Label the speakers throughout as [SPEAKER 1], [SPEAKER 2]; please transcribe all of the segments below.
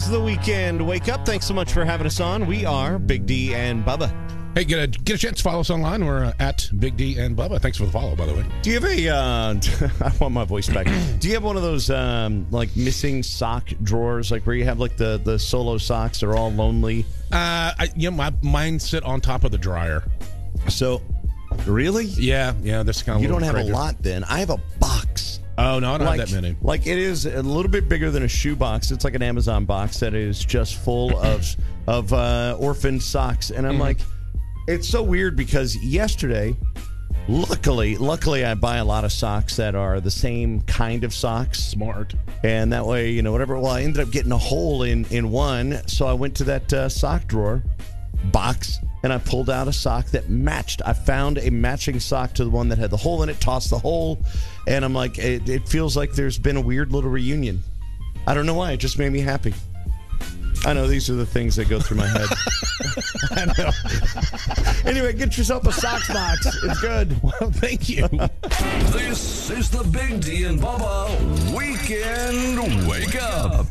[SPEAKER 1] is the weekend. Wake up. Thanks so much for having us on. We are Big D and Bubba.
[SPEAKER 2] Hey, get a chance to follow us online. We're at Big D and Bubba. Thanks for the follow, by the way.
[SPEAKER 1] Do you have a, I want my voice back. Do you have one of those, like, missing sock drawers, like where you have, like, the solo socks that are all lonely?
[SPEAKER 2] Mine sit on top of the dryer.
[SPEAKER 1] So, really?
[SPEAKER 2] Yeah, this kind of.
[SPEAKER 1] You don't have a lot then. I have a box.
[SPEAKER 2] Oh, no, I don't have that many.
[SPEAKER 1] Like, it is a little bit bigger than a shoe box. It's like an Amazon box that is just full of orphan socks. And I'm like, it's so weird because yesterday, luckily, I buy a lot of socks that are the same kind of socks.
[SPEAKER 2] Smart.
[SPEAKER 1] And that way, whatever. Well, I ended up getting a hole in one. So I went to that sock drawer box and I pulled out a sock that matched. I found a matching sock to the one that had the hole in it, tossed the hole. And I'm like, it feels like there's been a weird little reunion. I don't know why. It just made me happy. I know these are the things that go through my head. I know. Anyway, get yourself a socks box. It's good.
[SPEAKER 2] Well, thank you.
[SPEAKER 3] This is the Big D and Bubba Weekend Wake Up.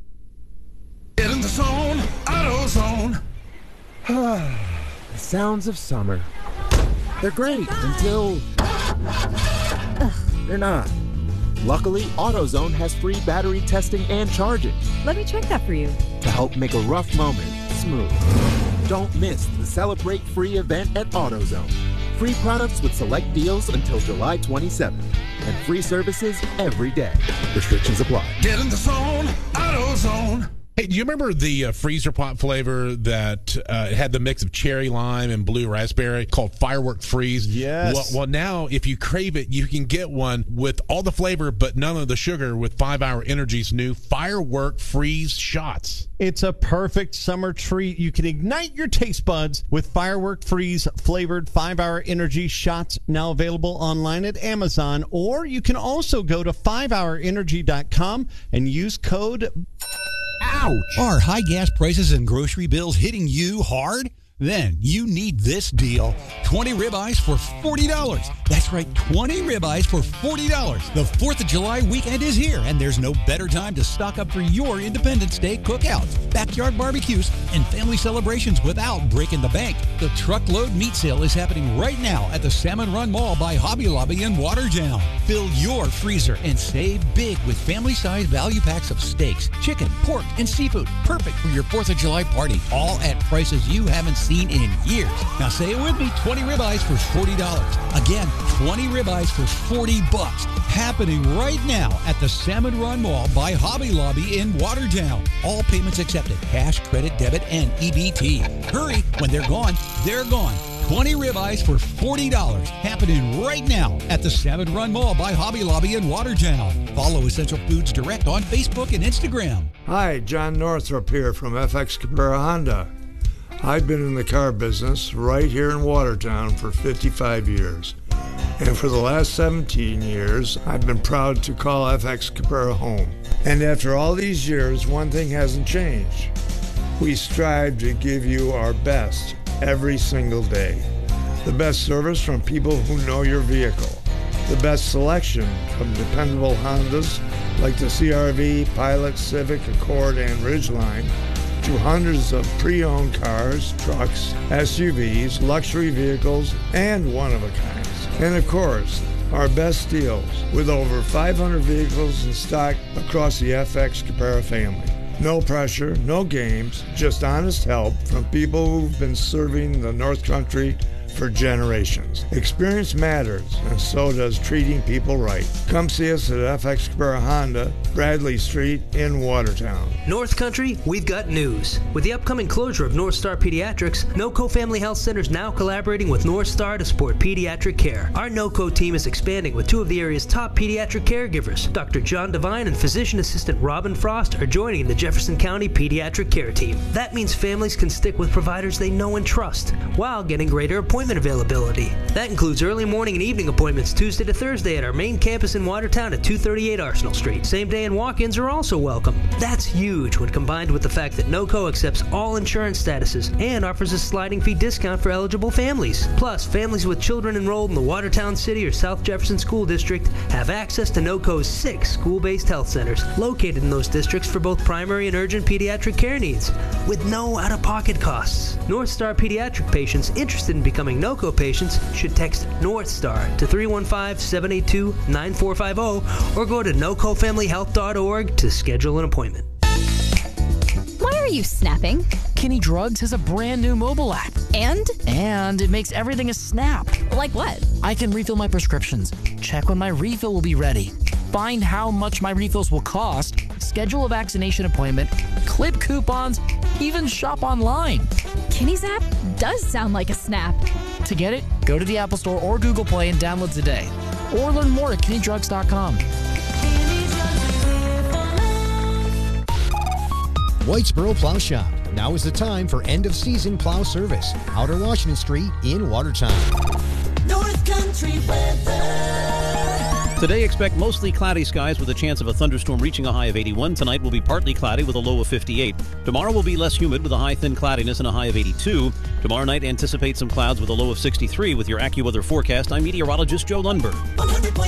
[SPEAKER 3] Get in the zone, AutoZone.
[SPEAKER 4] The sounds of summer. They're great until they're not. Luckily, AutoZone has free battery testing and charging
[SPEAKER 5] Let me check that for you.
[SPEAKER 4] to help make a rough moment smooth. Don't miss the Celebrate Free event at AutoZone. Free products with select deals until July 27th. And free services every day. Restrictions apply.
[SPEAKER 3] Get in the zone, AutoZone.
[SPEAKER 2] Hey, do you remember the freezer pop flavor that had the mix of cherry lime and blue raspberry called Firework Freeze?
[SPEAKER 1] Yes.
[SPEAKER 2] Well, now if you crave it, you can get one with all the flavor but none of the sugar with 5 Hour Energy's new Firework Freeze shots.
[SPEAKER 1] It's a perfect summer treat. You can ignite your taste buds with Firework Freeze flavored 5 Hour Energy shots, now available online at Amazon. Or you can also go to 5hourenergy.com and use code
[SPEAKER 6] Ouch! Are high gas prices and grocery bills hitting you hard? Then you need this deal. 20 ribeyes for $40. That's right, 20 ribeyes for $40. The 4th of July weekend is here, and there's no better time to stock up for your Independence Day cookouts, backyard barbecues, and family celebrations without breaking the bank. The truckload meat sale is happening right now at the Salmon Run Mall by Hobby Lobby in Watertown. Fill your freezer and save big with family-sized value packs of steaks, chicken, pork, and seafood. Perfect for your 4th of July party, all at prices you haven't seen in years. Now say it with me, 20 ribeyes for $40. Again, 20 ribeyes for $40. Happening right now at the Salmon Run Mall by Hobby Lobby in Watertown. All payments accepted, cash, credit, debit, and EBT. Hurry, when they're gone, they're gone. 20 ribeyes for $40. Happening right now at the Salmon Run Mall by Hobby Lobby in Watertown. Follow Essential Foods Direct on Facebook and Instagram.
[SPEAKER 7] Hi, John Northrop here from FX Cabrera Honda. I've been in the car business right here in Watertown for 55 years. And for the last 17 years, I've been proud to call FX Cabrera home. And after all these years, one thing hasn't changed. We strive to give you our best every single day. The best service from people who know your vehicle. The best selection from dependable Hondas like the CR-V, Pilot, Civic, Accord, and Ridgeline, to hundreds of pre-owned cars, trucks, SUVs, luxury vehicles, and one-of-a-kinds. And of course, our best deals with over 500 vehicles in stock across the FX Cabrera family. No pressure, no games, just honest help from people who've been serving the North Country for generations. Experience matters, and so does treating people right. Come see us at FX Cabrera Honda, Bradley Street in Watertown.
[SPEAKER 8] North Country, we've got news. With the upcoming closure of North Star Pediatrics, NOCO Family Health Center is now collaborating with North Star to support pediatric care. Our NOCO team is expanding with two of the area's top pediatric caregivers. Dr. John Devine and physician assistant Robin Frost are joining the Jefferson County Pediatric Care Team. That means families can stick with providers they know and trust while getting greater appointment availability. That includes early morning and evening appointments Tuesday to Thursday at our main campus in Watertown at 238 Arsenal Street. Same day stay and walk-ins are also welcome. That's huge when combined with the fact that NOCO accepts all insurance statuses and offers a sliding fee discount for eligible families. Plus, families with children enrolled in the Watertown City or South Jefferson School District have access to NOCO's 6 school-based health centers located in those districts for both primary and urgent pediatric care needs, with no out-of-pocket costs. North Star Pediatric patients interested in becoming NOCO patients should text North Star to 315-782-9450 or go to nocofamilyhealth.org to schedule an appointment.
[SPEAKER 5] Why are you snapping?
[SPEAKER 9] Kinney Drugs has a brand new mobile app.
[SPEAKER 5] And
[SPEAKER 9] it makes everything a snap.
[SPEAKER 5] like what?
[SPEAKER 9] I can refill my prescriptions, check when my refill will be ready, find how much my refills will cost, schedule a vaccination appointment, clip coupons, even shop online.
[SPEAKER 5] Kinney's app does sound like a snap.
[SPEAKER 9] To get it, go to the Apple Store or Google Play and download today. Or learn more at KinneyDrugs.com.
[SPEAKER 10] Whitesboro Plow Shop. Now is the time for end-of-season plow service. Outer Washington Street in Watertown.
[SPEAKER 11] North Country weather.
[SPEAKER 12] Today, expect mostly cloudy skies with a chance of a thunderstorm reaching a high of 81. Tonight will be partly cloudy with a low of 58. Tomorrow will be less humid with a high thin cloudiness and a high of 82. Tomorrow night, anticipate some clouds with a low of 63. With your AccuWeather forecast, I'm meteorologist Joe Lundberg.